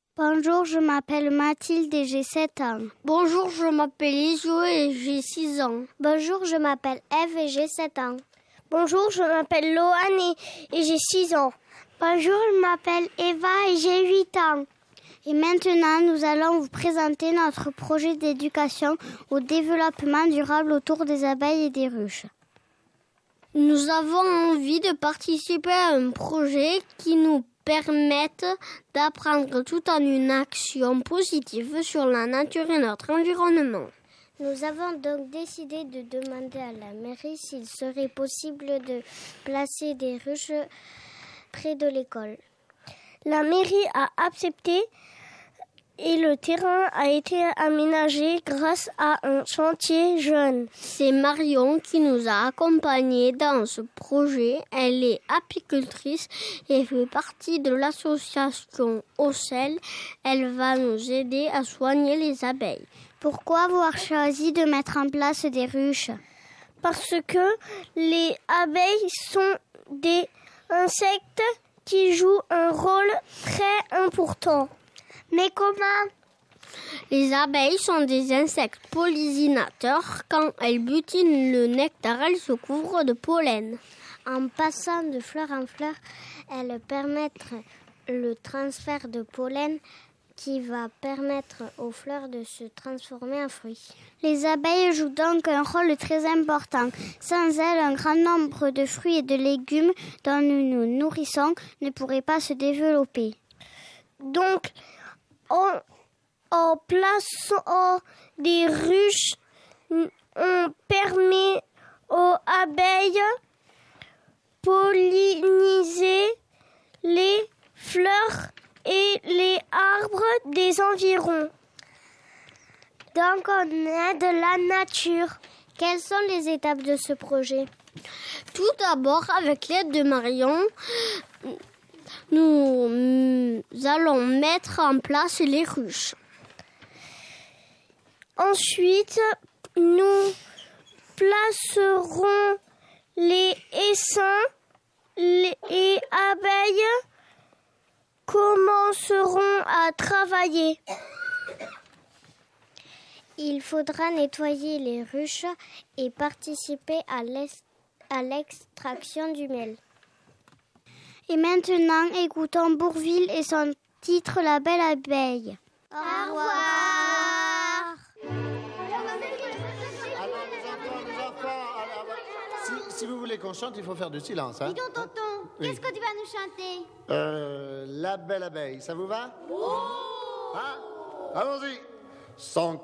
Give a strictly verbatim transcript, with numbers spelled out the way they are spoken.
Bonjour, je m'appelle Mathilde et j'ai sept ans. Bonjour, je m'appelle Isio et j'ai six ans. Bonjour, je m'appelle Eve et j'ai sept ans. Bonjour, je m'appelle Loane et, et j'ai six ans. Bonjour, je m'appelle Eva et j'ai huit ans. Et maintenant, nous allons vous présenter notre projet d'éducation au développement durable autour des abeilles et des ruches. Nous avons envie de participer à un projet qui nous permette d'apprendre tout en une action positive sur la nature et notre environnement. Nous avons donc décidé de demander à la mairie s'il serait possible de placer des ruches près de l'école. La mairie a accepté et le terrain a été aménagé grâce à un chantier jeune. C'est Marion qui nous a accompagnés dans ce projet. Elle est apicultrice et fait partie de l'association Ocel. Elle va nous aider à soigner les abeilles. Pourquoi avoir choisi de mettre en place des ruches ? Parce que les abeilles sont des insectes qui jouent un rôle très important. Mais comment ? Les abeilles sont des insectes pollinisateurs. Quand elles butinent le nectar, elles se couvrent de pollen. En passant de fleur en fleur, elles permettent le transfert de pollen qui va permettre aux fleurs de se transformer en fruits. Les abeilles jouent donc un rôle très important. Sans elles, un grand nombre de fruits et de légumes dont nous nous nourrissons ne pourraient pas se développer. Donc, en, en plaçant des ruches, on permet aux abeilles polliniser les fleurs et les arbres des environs. Donc on aide la nature. Quelles sont les étapes de ce projet ? Tout d'abord, avec l'aide de Marion, nous allons mettre en place les ruches. Ensuite, nous placerons les essaims. Les abeilles commenceront à travailler. Il faudra nettoyer les ruches et participer à, l'ex- à l'extraction du miel. Et maintenant, écoutons Bourvil et son titre La Belle Abeille. Au revoir. Alors les enfants, les enfants, alors, si, si vous voulez qu'on chante, il faut faire du silence. Hein? Dis donc, tonton, Oui. qu'est-ce que tu vas nous chanter ? Euh, La Belle Abeille, ça vous va? Oh! Hein? Allons-y. Sans